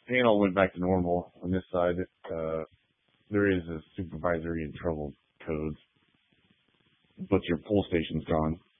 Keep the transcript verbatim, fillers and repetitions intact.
panel went back to normal on this side. Uh, there is a supervisory and trouble code, but your pull station's gone.